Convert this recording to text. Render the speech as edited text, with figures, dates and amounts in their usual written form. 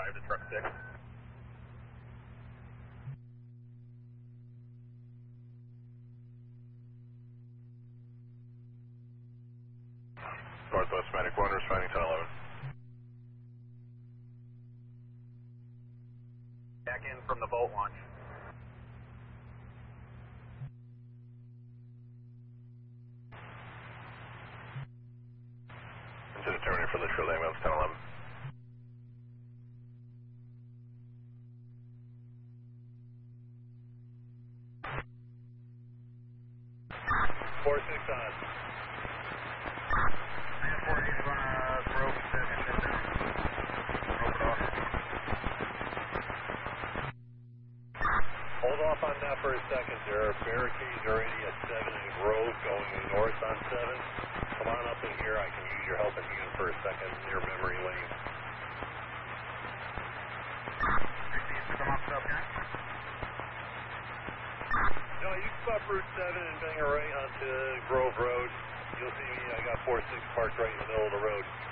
5 to truck 6. Northwest Medic 1, responding 1011. Back in from the boat launch. Into the terminator for Litchfield ambulance 1011. Four six on. Man, 4 is on rope 7, shut down. Rope it off. Hold off on that for a second. There are barricades already at 7 in Grove going north on 7. Come on up in here. I can use your helping hand for a second near memory lane. Come up, guy. No, you can stop Route 7 and bang a right onto Grove Road. You'll see me. I got 4-6 parked right in the middle of the road.